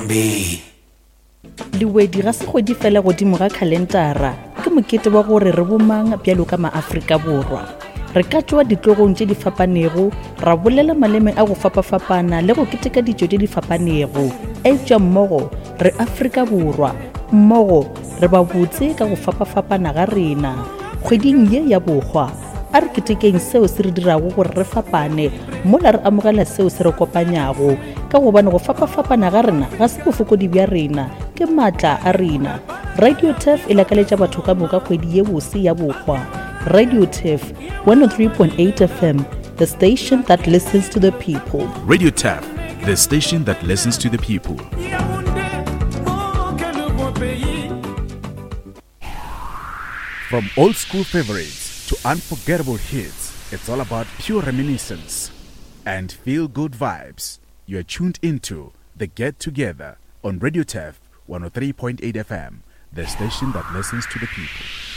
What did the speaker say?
Gombe. Lewedi ga se kgwedi fela godimo ga kalendara ke mokete wa gore re bomang bjalo ka maAfrika Borwa. Re ka tšwa ditlogong tše di fapanego, ra bolela maleme a go fapafapana le go keteka dijo tše di fapanego. Eja mmogo re Afrika Borwa, mmogo re ba botse ka go fapafapana ga rena. Kgweding ye ya bogwa a re ketekeng seo se re dirago gore re fapane, mola re amogela seo se re kopanyago ka gobane go fapafapana ga rena ga se bofokodi bja rena, ke maatla a rena. Radio TEF e lakaletša batho ka moka kgwedi ye bose ya bogwa. Radio TEF 103.8 FM, the station that listens to the people. Radio TEF, the station that listens to the people. From old school favorites to unforgettable hits, it's all about pure reminiscence and feel-good vibes. You're tuned into The Get Together on Radio TEF 103.8 FM, the station that listens to the people.